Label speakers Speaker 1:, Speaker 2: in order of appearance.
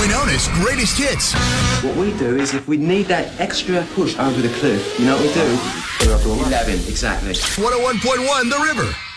Speaker 1: formerly known as Greatest Hits.
Speaker 2: What we do is if we need that extra push over the cliff, you know what we do? 11, exactly.
Speaker 1: 101.1 The River.